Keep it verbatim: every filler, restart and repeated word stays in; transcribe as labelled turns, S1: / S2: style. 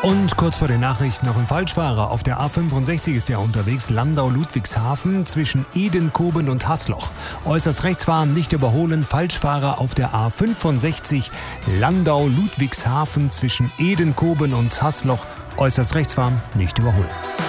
S1: Und kurz vor den Nachrichten noch ein Falschfahrer. Auf der A fünfundsechzig ist er unterwegs, Landau-Ludwigshafen zwischen Edenkoben und Hasloch. Äußerst rechts fahren, nicht überholen, Falschfahrer auf der A fünfundsechzig, Landau-Ludwigshafen zwischen Edenkoben und Hasloch. Äußerst rechts fahren, nicht überholen.